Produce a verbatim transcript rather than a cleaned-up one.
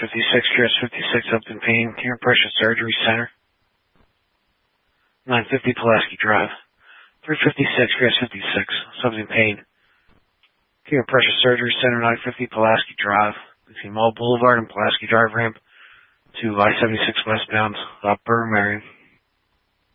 fifty-six, Q S fifty-six, up in pain. Care and Pressure Surgery Center. nine fifty Pulaski Drive. three fifty-six, Q S fifty-six, something in pain. Care and Pressure Surgery Center, nine fifty Pulaski Drive. Between Mall Boulevard and Pulaski Drive ramp to I seventy-six westbound, Upper Marion.